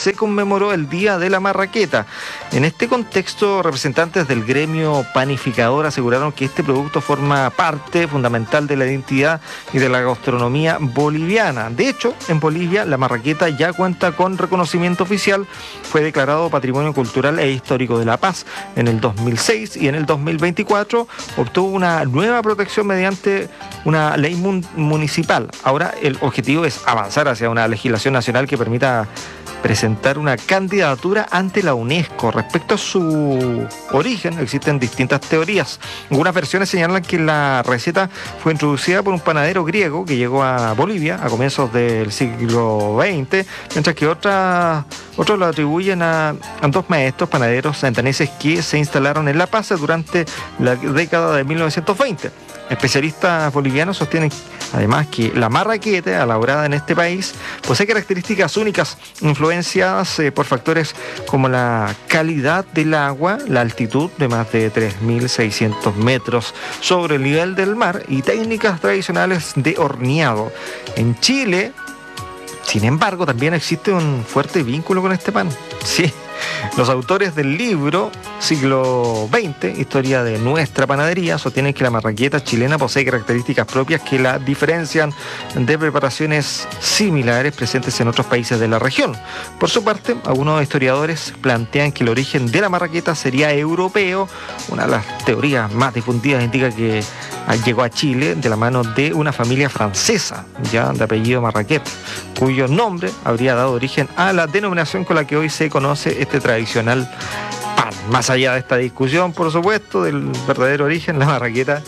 se conmemoró el Día de la Marraqueta. En este contexto, representantes del gremio panificador aseguraron que este producto forma parte fundamental de la identidad y de la gastronomía boliviana. De hecho, en Bolivia la marraqueta ya cuenta con reconocimiento oficial, fue declarado Patrimonio Cultural e Histórico de la Paz en el 2006 y en el 2024 obtuvo una nueva protección mediante una ley municipal. Ahora el objetivo es avanzar hacia una legislación nacional que permita presentar una candidatura ante la UNESCO. Respecto a su origen, existen distintas teorías. Algunas versiones señalan que la receta fue introducida por un panadero griego que llegó a Bolivia a comienzos del siglo XX, mientras que otros lo atribuyen a dos maestros panaderos santaneses que se instalaron en La Paz durante la década de 1920. Especialistas bolivianos sostienen además que la marraqueta, elaborada en este país, posee características únicas, influenciadas por factores como la calidad del agua, la altitud de más de 3.600 metros sobre el nivel del mar y técnicas tradicionales de horneado. En Chile, sin embargo, también existe un fuerte vínculo con este pan. Sí. Los autores del libro Siglo XX, Historia de nuestra panadería, sostienen que la marraqueta chilena posee características propias que la diferencian de preparaciones similares presentes en otros países de la región. Por su parte, algunos historiadores plantean que el origen de la marraqueta sería europeo. Una de las teorías más difundidas indica que llegó a Chile de la mano de una familia francesa, ya de apellido Marraquet, cuyo nombre habría dado origen a la denominación con la que hoy se conoce este tradicional pan. Más allá de esta discusión, por supuesto, del verdadero origen, la marraqueta,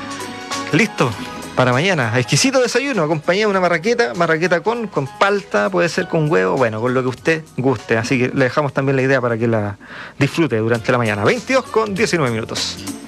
listo para mañana. Exquisito desayuno, acompañado de una marraqueta con palta, puede ser con huevo, bueno, con lo que usted guste. Así que le dejamos también la idea para que la disfrute durante la mañana. 22:19.